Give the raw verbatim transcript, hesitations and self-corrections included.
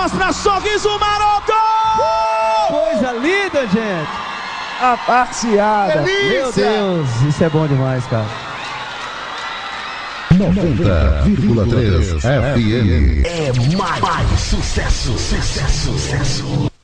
palmas pra Sorriso Maroto! Coisa linda, gente! A passeada. Meu Deus, isso é bom demais, cara. noventa vírgula três F M. É mais, mais sucesso, sucesso, sucesso.